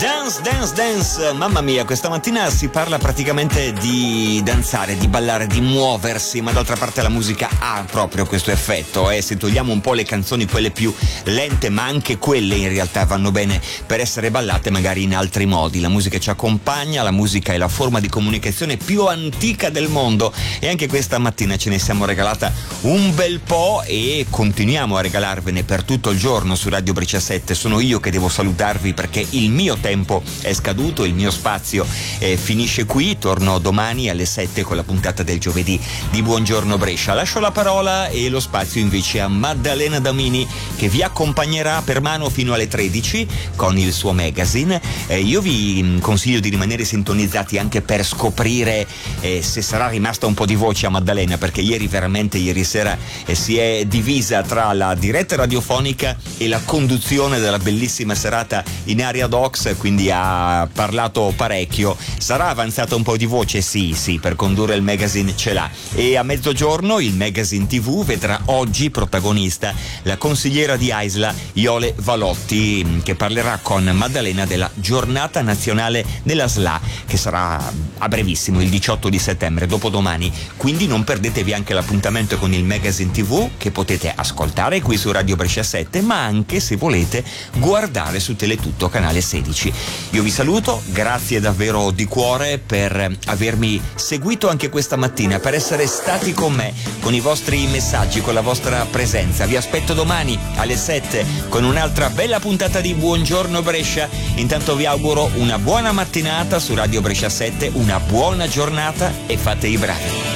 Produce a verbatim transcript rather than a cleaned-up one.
Dance, dance, dance, mamma mia, questa mattina si parla praticamente di danzare, di ballare, di muoversi, ma d'altra parte la musica ha proprio questo effetto, e eh? Se togliamo un po' le canzoni, quelle più lente, ma anche quelle in realtà vanno bene per essere ballate magari in altri modi. La musica ci accompagna, la musica è la forma di comunicazione più antica del mondo, e anche questa mattina ce ne siamo regalata un bel po' e continuiamo a regalarvene per tutto il giorno su Radio Brescia sette. Sono io che devo salutarvi perché il mio tempo è scaduto, il mio spazio eh, finisce qui. Torno domani alle sette con la puntata del giovedì di Buongiorno Brescia. Lascio la parola e lo spazio invece a Maddalena Damini, che vi accompagnerà per mano fino alle tredici con il suo magazine. Eh, io vi consiglio di rimanere sintonizzati anche per scoprire eh, se sarà rimasta un po' di voce a Maddalena, perché ieri veramente ieri sera eh, si è divisa tra la diretta radiofonica e la conduzione della bellissima serata in Area Docs, quindi ha parlato parecchio. Sarà avanzata un po' di voce? Sì, sì, per condurre il magazine ce l'ha. E a mezzogiorno il magazine tivù vedrà oggi protagonista la consigliera di AISLA Iole Valotti, che parlerà con Maddalena della giornata nazionale della S L A, che sarà a brevissimo, il diciotto di settembre, dopodomani. Quindi non perdetevi anche l'appuntamento con il magazine tivù, che potete ascoltare qui su Radio Brescia sette, ma anche, se volete, guardare su Teletutto canale sedici. Io vi saluto, grazie davvero di cuore per avermi seguito anche questa mattina, per essere stati con me, con i vostri messaggi, con la vostra presenza. Vi aspetto domani alle sette con un'altra bella puntata di Buongiorno Brescia. Intanto vi auguro una buona mattinata su Radio Brescia sette, una buona giornata e fate i bravi.